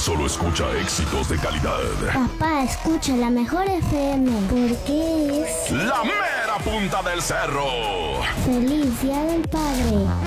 solo escucha éxitos de calidad. Papá, escucha la mejor FM porque es La mera punta del cerro. Feliz Día del Padre.